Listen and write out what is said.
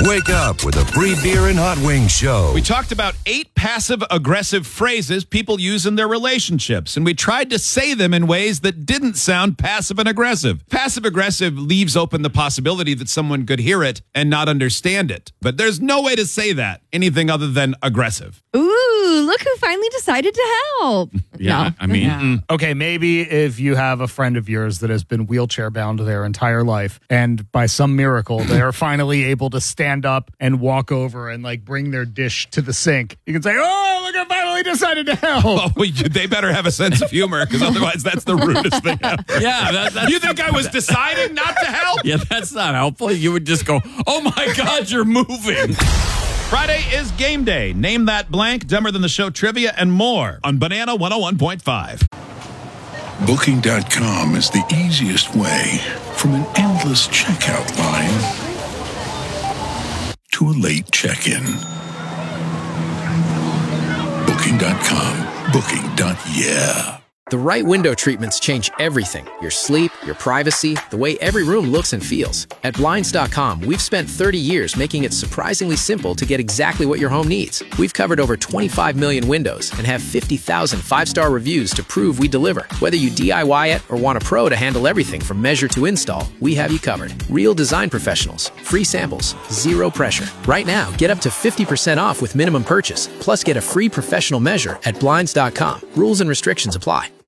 Wake up with a free beer and hot wings show. We talked about 8 passive-aggressive phrases people use in their relationships, and we tried to say them in ways that didn't sound passive and aggressive. Passive-aggressive leaves open the possibility that someone could hear it and not understand it. But there's no way to say that, anything other than aggressive. Ooh, look who finally decided to help. Yeah, I mean... Okay, maybe if you have a friend of yours that has been wheelchair bound their entire life, and by some miracle, they are finally able to stand up and walk over and like bring their dish to the sink. You can say, oh, look, I finally decided to help. Oh, they better have a sense of humor, because otherwise that's the rudest thing ever. Yeah. You think I was deciding not to help? Yeah, that's not helpful. You would just go, oh my God, you're moving. Friday is game day. Name that blank, Dumber Than the Show trivia, and more on Banana 101.5. Booking.com is the easiest way from an endless checkout line to a late check-in. Booking.com. Booking.yeah. The right window treatments change everything. Your sleep, your privacy, the way every room looks and feels. At Blinds.com, we've spent 30 years making it surprisingly simple to get exactly what your home needs. We've covered over 25 million windows and have 50,000 5-star reviews to prove we deliver. Whether you DIY it or want a pro to handle everything from measure to install, we have you covered. Real design professionals, free samples, zero pressure. Right now, get up to 50% off with minimum purchase, plus get a free professional measure at Blinds.com. Rules and restrictions apply.